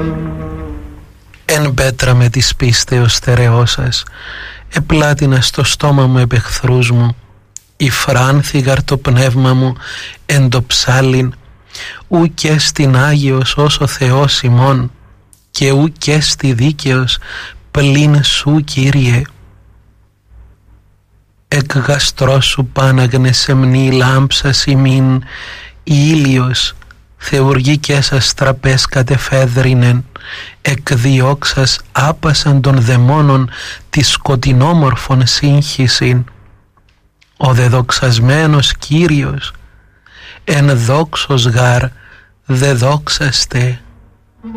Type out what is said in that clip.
Εν πέτρα με της πίστεως στερεώσας, επλάτινα στο στόμα μου επ' εχθρούς μου, υφράνθηγαρ το πνεύμα μου εν το ψάλιν, ου και στην Άγιος ως ο Θεός ημών, και ου και στη δίκαιος πλην σου, Κύριε. Εκ γαστρός σου πάναγνε σεμνή λάμψας ημίν, η ήλιος θεουργικές αστραπές κατεφέδρινεν, εκδιώξας άπασαν των δαιμόνων τη σκοτεινόμορφων σύγχυσιν. Ο δεδοξασμένος Κύριος εν δόξος γάρ δε δόξαστε.